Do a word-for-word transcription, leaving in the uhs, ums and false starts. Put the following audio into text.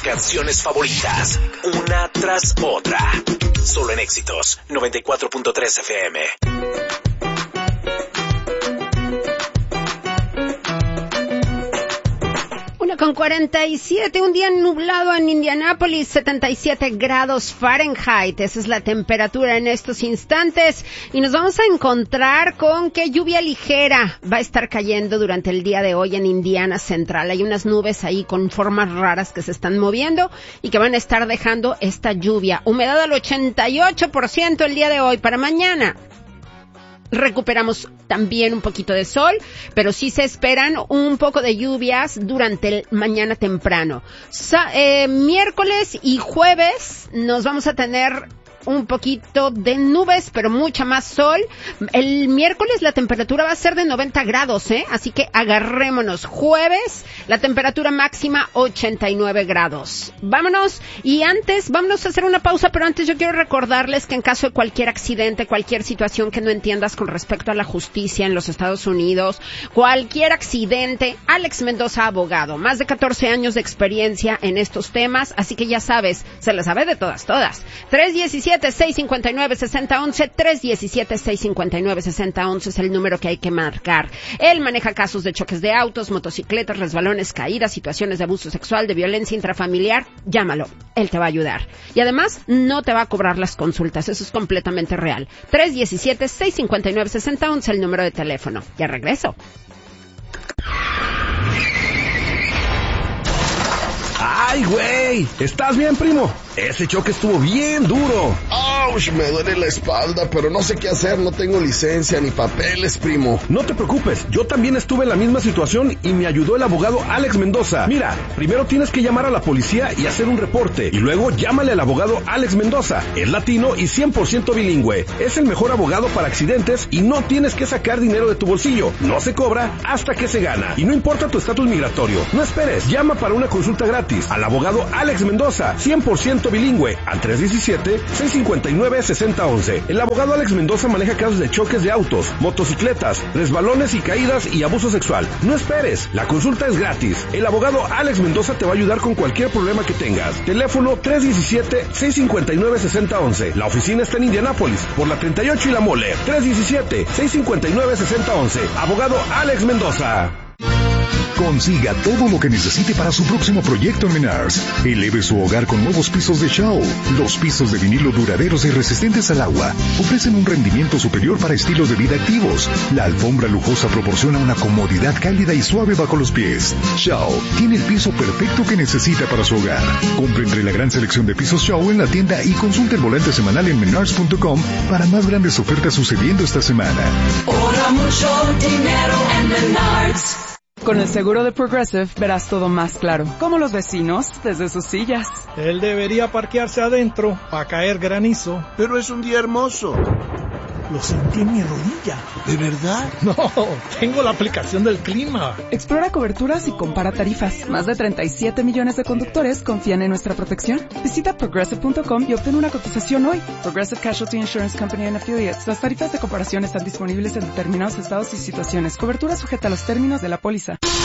tus canciones favoritas, una tras otra. Solo en Éxitos noventa y cuatro punto tres F M. Con cuarenta y siete, un día nublado en Indianápolis, setenta y siete grados Fahrenheit. Esa es la temperatura en estos instantes. Y nos vamos a encontrar con que lluvia ligera va a estar cayendo durante el día de hoy en Indiana Central. Hay unas nubes ahí con formas raras que se están moviendo y que van a estar dejando esta lluvia. Humedad al ochenta y ocho por ciento el día de hoy. Para mañana recuperamos también un poquito de sol, pero sí se esperan un poco de lluvias durante el mañana temprano. Sa- eh, miércoles y jueves nos vamos a tener un poquito de nubes, pero mucha más sol. El miércoles la temperatura va a ser de noventa grados, ¿eh? Así que agarrémonos. Jueves, la temperatura máxima ochenta y nueve grados. Vámonos, y antes, vámonos a hacer una pausa, pero antes yo quiero recordarles que en caso de cualquier accidente, cualquier situación que no entiendas con respecto a la justicia en los Estados Unidos, cualquier accidente, Alex Mendoza, abogado, más de catorce años de experiencia en estos temas, así que ya sabes, se la sabe de todas, todas. tres diecisiete, seis cincuenta y nueve, sesenta once, tres diecisiete, seis cincuenta y nueve, sesenta once es el número que hay que marcar. Él maneja casos de choques de autos, motocicletas, resbalones, caídas, situaciones de abuso sexual, de violencia intrafamiliar. Llámalo, él te va a ayudar. Y además, no te va a cobrar las consultas, eso es completamente real. tres diecisiete, seis cincuenta y nueve, sesenta once el número de teléfono. Ya regreso. ¡Ay, güey! ¿Estás bien, primo? Ese choque estuvo bien duro. ¡Auch! Me duele la espalda, pero no sé qué hacer. No tengo licencia ni papeles, primo. No te preocupes. Yo también estuve en la misma situación y me ayudó el abogado Alex Mendoza. Mira, primero tienes que llamar a la policía y hacer un reporte. Y luego llámale al abogado Alex Mendoza. Es latino y cien por ciento bilingüe. Es el mejor abogado para accidentes y no tienes que sacar dinero de tu bolsillo. No se cobra hasta que se gana. Y no importa tu estatus migratorio. No esperes. Llama para una consulta gratis al abogado Alex Mendoza, cien por ciento bilingüe, al tres diecisiete, seis cincuenta y nueve, sesenta once. El abogado Alex Mendoza maneja casos de choques de autos, motocicletas, resbalones y caídas y abuso sexual. No esperes, la consulta es gratis. El abogado Alex Mendoza te va a ayudar con cualquier problema que tengas. Teléfono tres diecisiete, seis cincuenta y nueve, sesenta once. La oficina está en Indianápolis, por la treinta y ocho y la Mole. tres diecisiete, seis cincuenta y nueve, sesenta once. Abogado Alex Mendoza. Consiga todo lo que necesite para su próximo proyecto en Menards. Eleve su hogar con nuevos pisos de Shaw. Los pisos de vinilo duraderos y resistentes al agua ofrecen un rendimiento superior para estilos de vida activos. La alfombra lujosa proporciona una comodidad cálida y suave bajo los pies. Shaw tiene el piso perfecto que necesita para su hogar. Compre entre la gran selección de pisos Shaw en la tienda y consulte el volante semanal en menards punto com para más grandes ofertas sucediendo esta semana. Ahorra mucho dinero en Menards. Con el seguro de Progressive verás todo más claro, como los vecinos desde sus sillas. Él debería parquearse adentro para caer granizo. Pero es un día hermoso. Lo sentí en mi rodilla. ¿De verdad? No, tengo la aplicación del clima. Explora coberturas y compara tarifas. Más de treinta y siete millones de conductores confían en nuestra protección. Visita progressive punto com y obtén una cotización hoy. Progressive Casualty Insurance Company and Affiliates. Las tarifas de comparación están disponibles en determinados estados y situaciones. Cobertura sujeta a los términos de la póliza.